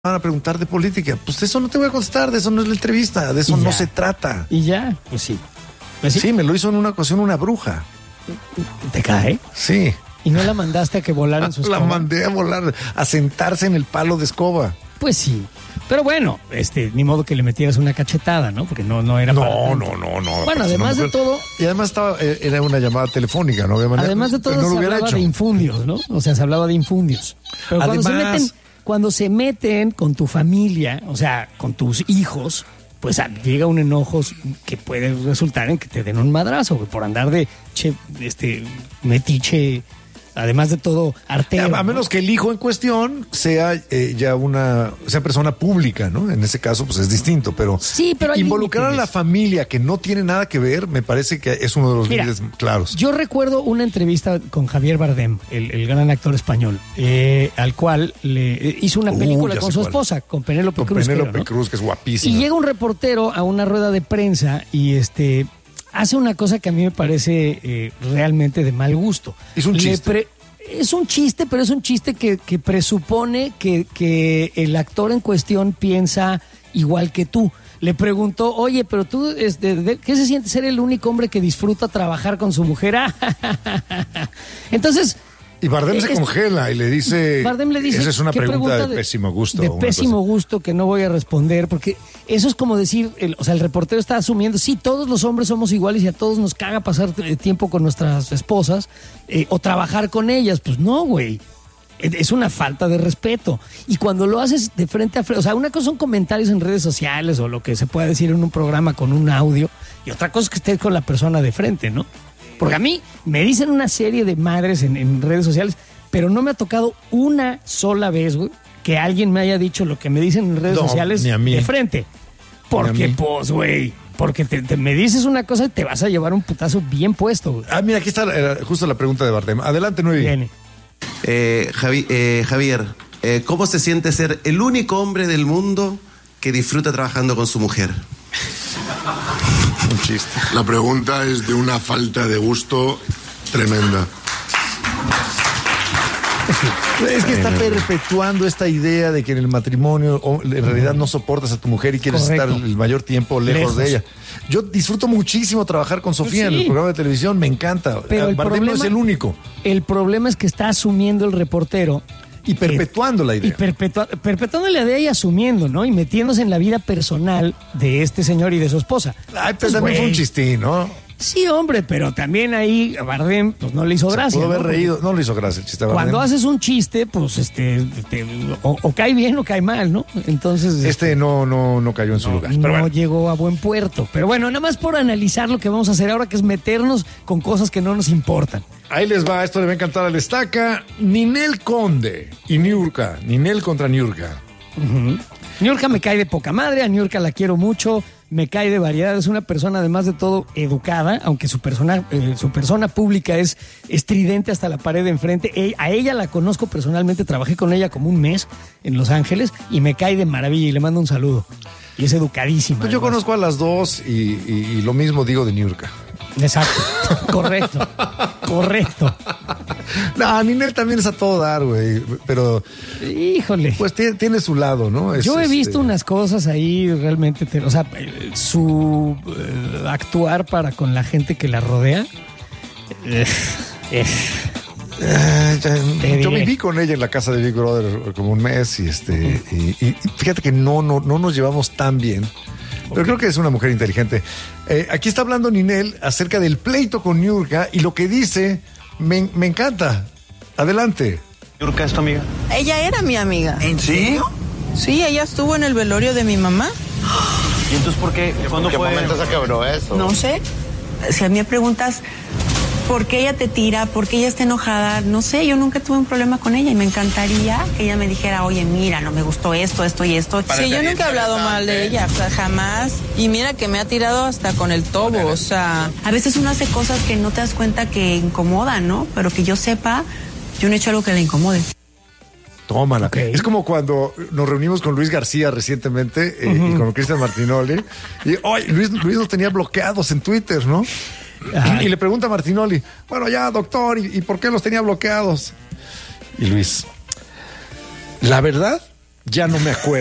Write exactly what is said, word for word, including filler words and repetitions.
van a preguntar de política. Pues de eso no te voy a contestar, de eso no es la entrevista, de eso no se trata. Y ya, pues sí. Pues sí. Sí, me lo hizo en una ocasión una bruja. ¿Te cae? Sí. ¿Y no la mandaste a que volara en su escoba? La mandé a volar, a sentarse en el palo de escoba. Pues sí. Pero bueno, este, ni modo que le metieras una cachetada, ¿no? Porque no, no era no, para tanto. No, no, no. Bueno, además de todo... Y además estaba, era una llamada telefónica, ¿no? Había manera, además de todo no se hablaba hecho. de infundios, ¿no? O sea, se hablaba de infundios. Pero además, cuando se meten, cuando se meten con tu familia, o sea, con tus hijos, pues llega un enojo que puede resultar en que te den un madrazo, por andar de che, este, metiche... Además de todo, artero. A, a menos, ¿no?, que el hijo en cuestión sea eh, ya una sea persona pública, ¿no? En ese caso, pues es distinto, pero, sí, pero involucrar límites. A la familia que no tiene nada que ver, me parece que es uno de los límites claros. Yo recuerdo una entrevista con Javier Bardem, el, el gran actor español, eh, al cual le hizo una película uh, con su cuál. esposa, con Penélope con Cruz. Penélope ¿no? Cruz, que es guapísima. Y llega un reportero a una rueda de prensa y este... hace una cosa que a mí me parece eh, realmente de mal gusto. Es un chiste. Pre- es un chiste, pero es un chiste que, que presupone que, que el actor en cuestión piensa igual que tú. Le preguntó, oye, pero tú, es de, de, ¿qué se siente ser el único hombre que disfruta trabajar con su mujer? Entonces... Y Bardem eh, se congela y le dice, Bardem le dice, esa es una pregunta, pregunta de, de pésimo gusto. De pésimo cosa. gusto que no voy a responder, porque eso es como decir, el, o sea, el reportero está asumiendo, sí, todos los hombres somos iguales y a todos nos caga pasar tiempo con nuestras esposas eh, o trabajar con ellas. Pues no, güey. Es una falta de respeto. Y cuando lo haces de frente a frente, o sea, una cosa son comentarios en redes sociales o lo que se pueda decir en un programa con un audio, y otra cosa es que estés con la persona de frente, ¿no? Porque a mí me dicen una serie de madres en, en redes sociales, pero no me ha tocado una sola vez, güey, que alguien me haya dicho lo que me dicen en redes no, sociales ni a mí. de frente. Porque, pues, güey, porque te, te, me dices una cosa y te vas a llevar un putazo bien puesto, güey. Ah, mira, aquí está eh, justo la pregunta de Bardem. Adelante, Nuevi. Viene. Eh, Javi, eh, Javier, eh, ¿cómo se siente ser el único hombre del mundo que disfruta trabajando con su mujer? Un chiste. La pregunta es de una falta de gusto tremenda. Es que está perpetuando esta idea de que en el matrimonio en realidad no soportas a tu mujer y quieres Correcto. estar el mayor tiempo lejos, lejos de ella. Yo disfruto muchísimo trabajar con Sofía sí. en el programa de televisión, me encanta. Pero el Bardem problema, no es el único. El problema es que está asumiendo el reportero. Y perpetuando que, la idea. Y perpetua, perpetuando la idea y asumiendo, ¿no? Y metiéndose en la vida personal de este señor y de su esposa. Ay, pues también fue un chistín, ¿no? Sí, hombre, pero también ahí a Bardem pues no le hizo Se gracia. pudo haber ¿no? reído, no le hizo gracia el chiste a Bardem. Cuando haces un chiste, pues este, te, o, o cae bien o cae mal, ¿no? Entonces este, este no, no, no cayó en su no, lugar. No pero bueno. llegó a buen puerto. Pero bueno, nada más por analizar lo que vamos a hacer ahora, que es meternos con cosas que no nos importan. Ahí les va, esto le va a encantar al Estaca. Ninel Conde y Niurka. Ninel contra Niurka. Uh-huh. Niurka me cae de poca madre, a Niurka la quiero mucho, me cae de variedad, es una persona además de todo educada, aunque su persona, eh, su persona pública es estridente hasta la pared de enfrente. E- a ella la conozco personalmente, trabajé con ella como un mes en Los Ángeles y me cae de maravilla y le mando un saludo. Y es educadísima. Pues yo además. conozco a las dos y, y, y lo mismo digo de Niurka. Exacto, correcto, correcto. No, Ninel también es a todo dar, güey, pero... Híjole. Pues tiene, tiene su lado, ¿no? Es, Yo he visto este... unas cosas ahí realmente, te, o sea, su eh, actuar para con la gente que la rodea. Eh, eh. Eh, ya, yo viví con ella en la casa de Big Brother como un mes y este y, y fíjate que no, no, no nos llevamos tan bien. Pero okay. Creo que es una mujer inteligente. Eh, aquí está hablando Ninel acerca del pleito con Niurka y lo que dice me, me encanta. Adelante. ¿Niurka es tu amiga? Ella era mi amiga. ¿En serio? Sí, ella estuvo en el velorio de mi mamá. ¿Y entonces por qué? ¿Cuándo ¿En qué fue? momento se quebró eso? No sé. Si a mí me preguntas por qué ella te tira, por qué ella está enojada, no sé, yo nunca tuve un problema con ella y me encantaría que ella me dijera, oye, mira, no me gustó esto, esto y esto. Sí, yo nunca he hablado mal de ella, o sea, jamás. Y mira que me ha tirado hasta con el tobo, o sea, a veces uno hace cosas que no te das cuenta que incomodan, ¿no? Pero que yo sepa, yo no he hecho algo que le incomode. Tómala. Okay. Es como cuando nos reunimos con Luis García recientemente eh, uh-huh. y con Cristian Martinoli. Y hoy Luis, Luis nos tenía bloqueados en Twitter, ¿no? Ay. Y le pregunta a Martinoli, bueno, ya, doctor, ¿y, ¿y por qué los tenía bloqueados? Y Luis, la verdad Ya no me acuerdo.